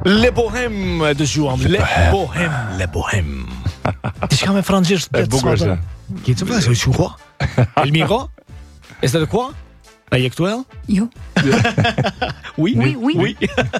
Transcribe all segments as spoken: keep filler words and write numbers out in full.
Le Bohem e dëgjuam, Le Bohem, Le Bohem. Diçka me francesht E bukur është. Qu'est-ce que tu fais quoi? Elmira? Est-ce de quoi? A je këtu edhe? Jo. Oui, Oui, oui. oui.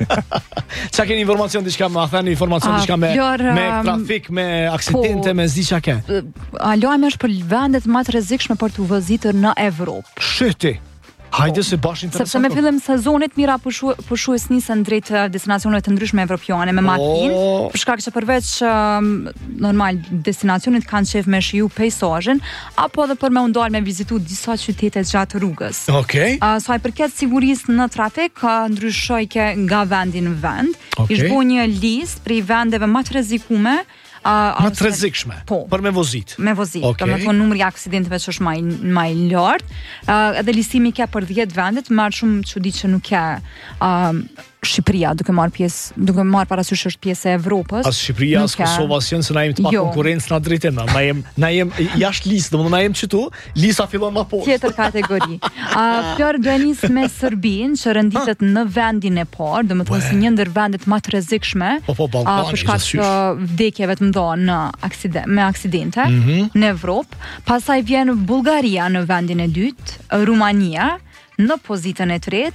Çka keni informacion diçka më, a thani informacion A, diçka me Flor, me um, trafik, me aksidente, po. me zdi çka ke? A lajmë është për vendet më të rrezikshme për të vëzitur në Evropë. Shëti. Hajde se bash interesant. Sepse me fillim sezonit mira pushu, pushues nisen drejt uh, destinacioneve të ndryshme evropiane me makinë, Oh. për shkak që përveç um, normal destinacionit kanë qef me shiju peizazhin, apo edhe për me u ndal me vizitu disa qytete gjatë rrugës. Okej. Uh, sa i përket sigurisë në trafik, ka ndryshoj ke nga vendi në vend. Okej. Ish bo një listë për i vendeve më të rrezikume. Uh, Më të rrezikshme. Po. Për me vozit. Me vozit, Okej. okay. Do të thonë numri i aksidenteve që është më i më i lartë. Uh, edhe listimi ka për dhjetë vendet, më shumë çudi që nuk ka um, Shqipëria duke marrë pjesë, duke marrë parasysh është pjesë e Evropës. As Shqipëria, as Nuk ka. Kosova, as janë se na jemi të pa Jo. konkurrencë na drejtim. Na jem na jem jashtë listë, domethënë na jem këtu, lista fillon më poshtë. Tjetër kategori. Uh, Flor do e nis me Serbinë, që renditet në vendin e parë, domethënë si një ndër vendet më të rrezikshme. Po, po, Ballkani, uh, për shkak gjithë të vdekjeve të mëdha në aksident, me aksidente Mhm. në Evropë. Pastaj vjen Bullgaria në vendin e dytë, Rumania në pozitën e tretë,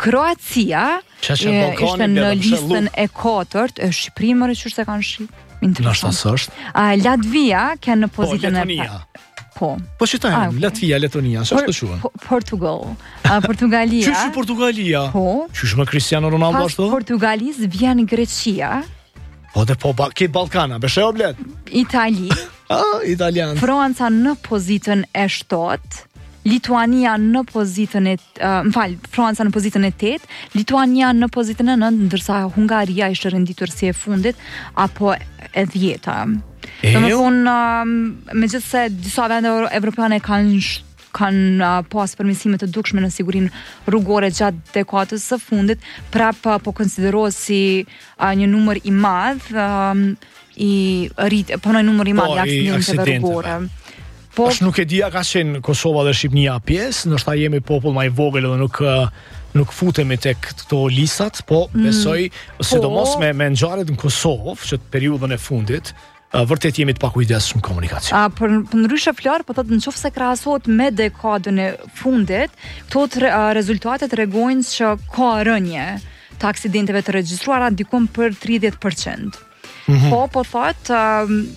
Kroacia Qa që e, Ballkani ishte bler, në pse listën luk? e katërt, e Shqipërinë më qysh se kanë shit. Na Interesant. është. Uh, Latvia ka në Po, pozitën e Letonia. parë. Po. Po çita Ah, janë, okay. Latvia, Letonia, çfarë Por- të quhen? Po- Portugal. Uh, Portugalia. Qysh Portugalia? Po. Qysh me Cristiano Ronaldo Pas ashtu? Portugalisë vjen Greqia, Po dhe po ba, ke Ballkana, beshe o blet. Itali, Ah, italian. Franca në pozitën e shtatë, Lituania në pozitën e uh, më fal, Franca në pozitën e tetë, Lituania në pozitën e nëntë, ndërsa Hungaria ishte renditur si e fundit apo e dhjeta. E, Do të jo. thonë, um, megjithse disa vende euro- evropiane kanë sh- kanë uh, pas përmirësime të dukshme në sigurinë rrugore gjatë dekadës së fundit, prap uh, po konsiderohet si uh, një numër i madh um, i rrit, po një numër i madh Po, i i aksidenteve aksidenteve. rrugore. Po, Tash nuk e di a ka qenë Kosova dhe Shqipnia pjesë, ndoshta jemi popull më i vogël dhe nuk ë, nuk futemi tek këto listat, po besoj sidomos me me ngjarjet në Kosovë, që periudhën e fundit, ë, vërtet jemi të pakujdesshëm komunikacion. A, për, për ndryshe Flor, po thotë nëse se krahasohet me dekadën e fundit, këto të re, a, rezultatet tregojnë që ka rënje të aksidenteve të regjistruara diku për tridhjetë përqind. Po, po thotë um,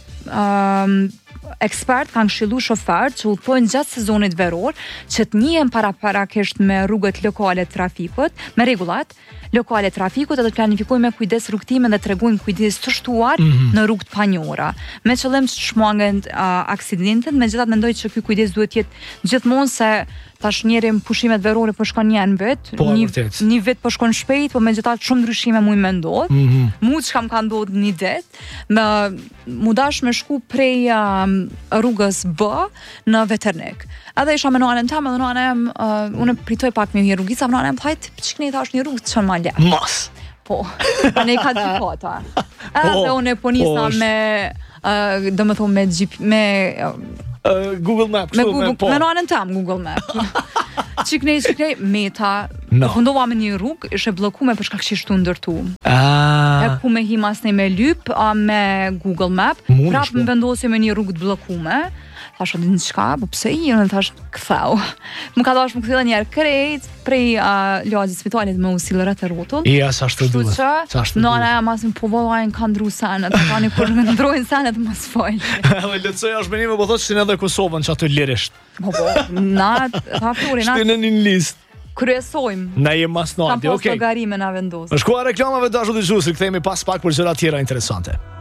um, ekspert kanë këshillu shoferët që udhtojnë gjatë sezonit veror që të njihen para parakisht me rrugët lokale të trafikut, me rregullat lokale të trafikut, edhe të planifikojnë me kujdes rrugtimin dhe tregojnë kujdes të shtuar në rrugë të panjohura. Me qëllim të shmangen uh, aksidentet, megjithatë mendoj që ky kujdes duhet të jetë gjithmonë se tash njeri në pushimet verore po shkon një në vit, Po, një, vërtet. një vit po shkon shpejt, po megjithatë shumë ndryshime mund më ndodh. Mhm. Mu çka më ka ndodhur një ditë, më mu dash me shku prej um, rrugës B në Veternik. Edhe isha me nonën tam, edhe nona em, uh, unë pritoj pak me një rrugica, nona em thajt, çikni thash një rrugë çon ma lehtë. Mas. Po. A ne ka dikota. Edhe unë po nisa po, është- me uh, do të thonë me G P, me uh, Uh, Google Maps, me kështu, Google, po. me nonën tam Google Map. Çikni, çikni meta. No. Fundova me një rrugë, ishte bllokuar për shkak që ishte ndërtu. E Ah. ku me him asnej me lyp, a me Google Map, Mundesh, prap po. më vendosi me një rrugë të bllokume. Thash, "Din çka, po pse i?" Unë thash, "Ktheu." Më ka dash më kthella një herë krejt prej uh, lagjet spitalit me usilërat e rrotull. Ja, sa ashtu Kështu duhet. që, Sa ashtu nona duhet. e masim po vëllajnë ka ndru senet, tani kur ndrojnë senet mos fol. Edhe lehtësoj është menime, po thotë shtin edhe Kosovën që aty lirisht. Po po, na, ta Flori, na Shtin në një listë. kryesojmë. Na jem mas Kam nati, pas okej. llogarime na vendos. Në shkuar reklamave dashur dëgjues, rikthehemi pas pak për gjëra tjera interesante.